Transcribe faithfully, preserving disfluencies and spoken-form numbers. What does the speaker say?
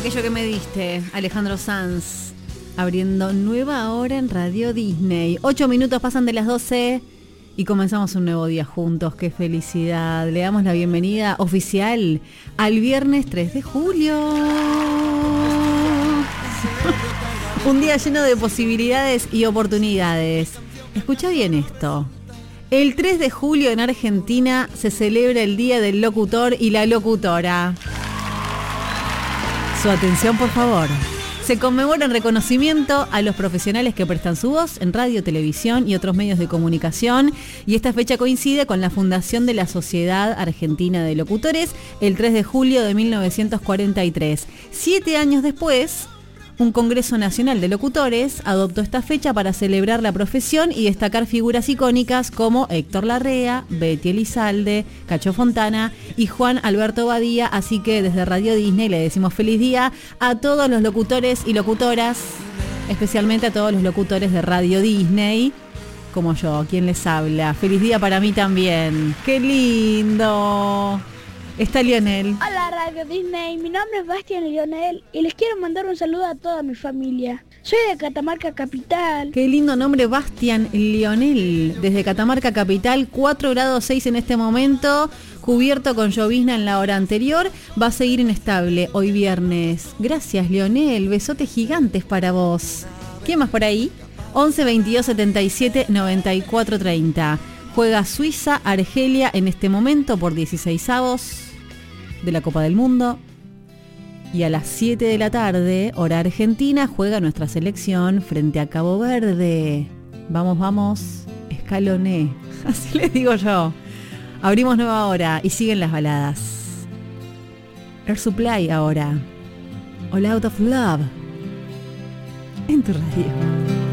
aquello que me diste, Alejandro Sanz, abriendo nueva hora en Radio Disney. Ocho minutos pasan de las doce y comenzamos un nuevo día juntos. ¡Qué felicidad! Le damos la bienvenida oficial al viernes tres de julio. Un día lleno de posibilidades y oportunidades. Escucha bien esto. El tres de julio en Argentina se celebra el Día del Locutor y la Locutora. Su atención, por favor. Se conmemora en reconocimiento a los profesionales que prestan su voz en radio, televisión y otros medios de comunicación, y esta fecha coincide con la fundación de la Sociedad Argentina de Locutores el tres de julio de mil novecientos cuarenta y tres. Siete años después, un Congreso Nacional de Locutores adoptó esta fecha para celebrar la profesión y destacar figuras icónicas como Héctor Larrea, Betty Elizalde, Cacho Fontana y Juan Alberto Badía. Así que desde Radio Disney le decimos feliz día a todos los locutores y locutoras, especialmente a todos los locutores de Radio Disney, como yo, quien les habla. Feliz día para mí también. ¡Qué lindo! Está Lionel. Hola Radio Disney, mi nombre es Bastian Lionel y les quiero mandar un saludo a toda mi familia. Soy de Catamarca Capital. Qué lindo nombre, Bastian Lionel. Desde Catamarca Capital, cuatro grados seis en este momento, cubierto con llovizna en la hora anterior. Va a seguir inestable hoy viernes. Gracias, Lionel, besotes gigantes para vos. ¿Quién más por ahí? once veintidós setenta y siete noventa y cuatro treinta. Juega Suiza, Argelia en este momento por dieciseisavos de la Copa del Mundo. Y a las siete de la tarde, hora argentina, juega nuestra selección frente a Cabo Verde. Vamos, vamos, escaloné. Así les digo yo. Abrimos nueva hora y siguen las baladas. Air Supply ahora. All Out of Love. En tu radio.